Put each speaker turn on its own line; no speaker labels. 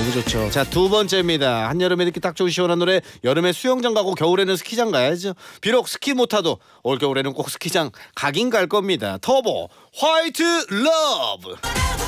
너무 좋죠. 자, 두 번째입니다. 한여름에 듣기 딱 좋은 시원한 노래. 여름에 수영장 가고 겨울에는 스키장 가야죠. 비록 스키 못타도 올겨울에는 꼭 스키장 가긴 갈 겁니다. 터보 화이트 러브.